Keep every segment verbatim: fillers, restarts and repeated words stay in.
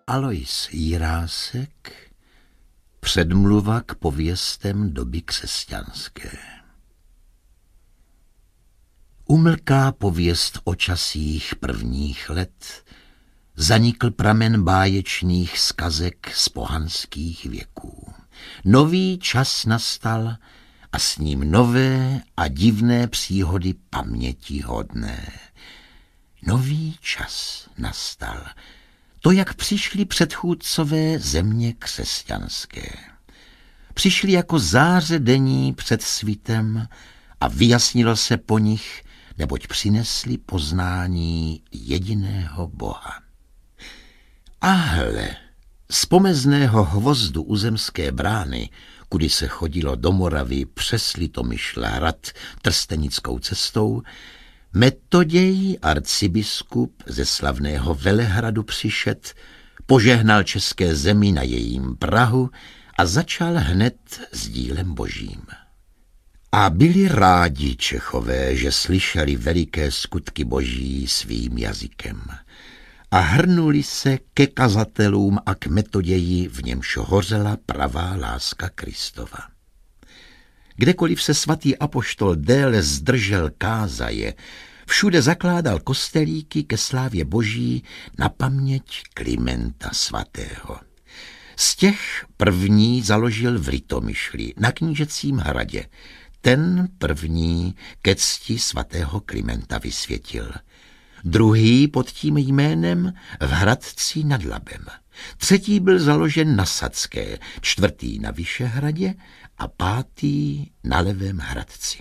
Alois Jirásek, předmluva k pověstem doby křesťanské. Umlká pověst o časích prvních let, zanikl pramen báječných zkazek z pohanských věků. Nový čas nastal a s ním nové a divné příhody pamětihodné. Nový čas nastal. To, jak přišli předchůdcové země křesťanské. Přišli jako záře denní před svitem a vyjasnilo se po nich, neboť přinesli poznání jediného Boha. A hle, z pomezného hvozdu u zemské brány, kudy se chodilo do Moravy přes Litomyšl hrad trstenickou cestou, Metoděj arcibiskup ze slavného Velehradu přišet, požehnal české zemi na jejím prahu a začal hned s dílem božím. A byli rádi Čechové, že slyšeli veliké skutky boží svým jazykem. A hrnuli se ke kazatelům a k Metoději, v němž hořela pravá láska Kristova. Kdekoliv se svatý apoštol déle zdržel kázaje, všude zakládal kostelíky ke slávě boží na paměť Klimenta svatého. Z těch první založil v Litomyšli na Knížecím hradě. Ten první ke cti svatého Klimenta vysvětil. Druhý pod tím jménem v Hradci nad Labem. Třetí byl založen na Sadské, čtvrtý na Vyšehradě a pátý na Levém Hradci.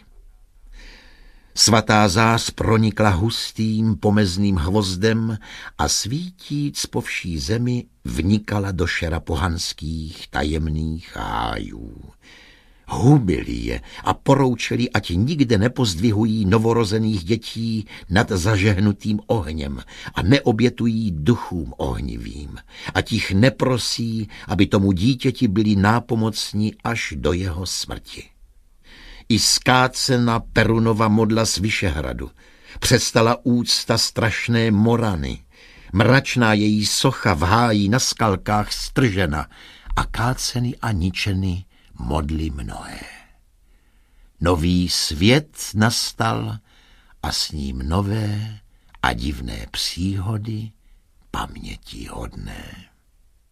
Svatá zář pronikla hustým pomezným hvozdem a svítíc po vší zemi vnikala do šera pohanských tajemných hájů. Hubili je a poroučeli, ať nikde nepozdvihují novorozených dětí nad zažehnutým ohněm a neobětují duchům ohnivým, ať jich neprosí, aby tomu dítěti byli nápomocní až do jeho smrti. I skácena Perunova modla z Vyšehradu, přestala úcta strašné Morany, mračná její socha v háji na skalkách stržena a káceny a ničeny modly mnohé. Nový svět nastal a s ním nové a divné příhody pamětihodné.